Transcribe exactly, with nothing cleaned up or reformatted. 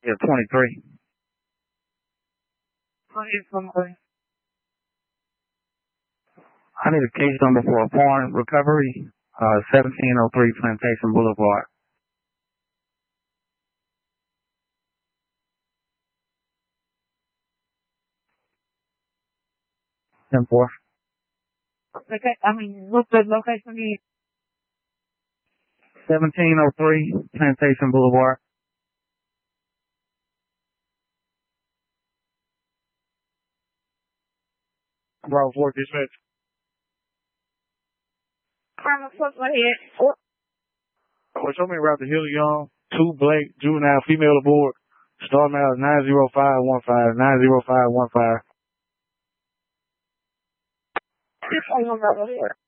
Yeah, twenty-three. twenty-three. I need a case number for a foreign recovery, uh, seventeen oh three Plantation Boulevard. ten four. Okay, I mean, what's the location again? seventeen oh three Plantation Boulevard. Bravo four dispatch. Bravo four, go ahead. What? Well, show me route to Hilly Young, two Blake, juvenile, female aboard. Starting out nine zero five one five, nine zero five one five. This one, go ahead.